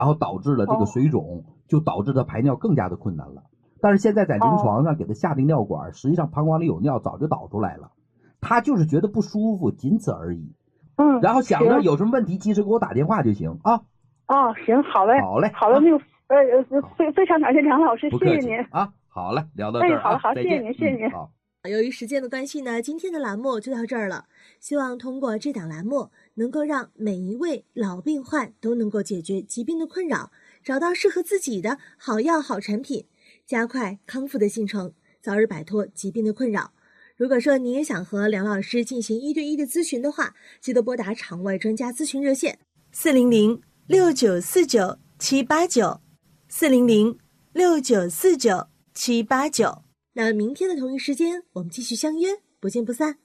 然后导致了这个水肿，就导致他排尿更加的困难了。但是现在在临床上给他下的尿管，实际上膀胱里有尿早就导出来了，他就是觉得不舒服，仅此而已。然后想着有什么问题及时给我打电话就行啊。 行，好嘞， 好嘞， 好的，那个非常感谢梁老师， 不客气，谢谢您啊。好嘞，聊到这儿啊， 好，谢谢您，谢谢您。 好。 由于时间的关系呢，今天的栏目就到这儿了。希望通过这档栏目，能够让每一位老病患都能够解决疾病的困扰，找到适合自己的好药好产品，加快康复的进程，早日摆脱疾病的困扰。如果说你也想和梁老师进行1对1的咨询的话，记得拨打场外专家咨询热线400-6949-789，400-6949-789。那明天的同一时间，我们继续相约，不见不散。